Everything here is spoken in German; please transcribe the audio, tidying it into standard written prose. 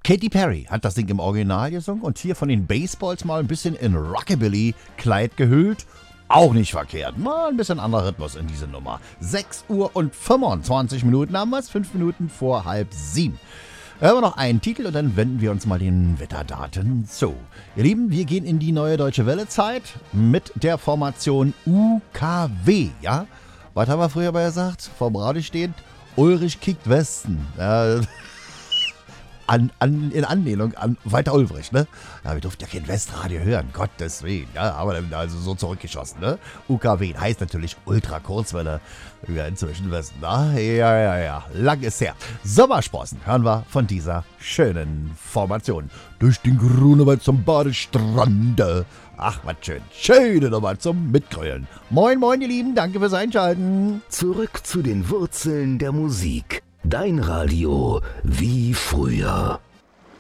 Katy Perry hat das Ding im Original gesungen und hier von den Baseballs mal ein bisschen in Rockabilly-Kleid gehüllt. Auch nicht verkehrt. Mal ein bisschen anderer Rhythmus in diese Nummer. 6 Uhr und 25 Minuten haben wir es, 5 Minuten vor 6:30. Hören wir noch einen Titel und dann wenden wir uns mal den Wetterdaten zu. Ihr Lieben, wir gehen in die neue Deutsche Welle-Zeit mit der Formation UKW, ja? Was haben wir früher mal gesagt? Vorm Radio steht, Ulrich kickt Westen. In Anlehnung an Walter Ulbricht, ne? Ja, wir durften ja kein Westradio hören, Gottes Willen. Ja, aber dann also so zurückgeschossen, ne? UKW heißt natürlich Ultra-Kurzwelle. Wir inzwischen wissen, ja. Lang ist her. Sommersprossen hören wir von dieser schönen Formation. Durch den Grunewald zum Badestrande. Ach, was schön. Schöne Nummer zum Mitgrölen. Moin, moin, ihr Lieben. Danke fürs Einschalten. Zurück zu den Wurzeln der Musik. Dein Radio wie früher.